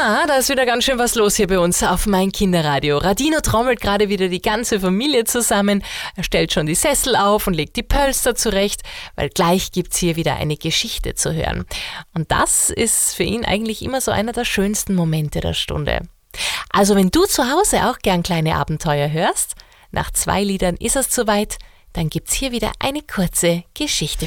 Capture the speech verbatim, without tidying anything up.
Na, da ist wieder ganz schön was los hier bei uns auf mein Kinderradio. Radino trommelt gerade wieder die ganze Familie zusammen. Er stellt schon die Sessel auf und legt die Pölster zurecht, weil gleich gibt's hier wieder eine Geschichte zu hören. Und das ist für ihn eigentlich immer so einer der schönsten Momente der Stunde. Also wenn du zu Hause auch gern kleine Abenteuer hörst, nach zwei Liedern ist es soweit, dann gibt's hier wieder eine kurze Geschichte.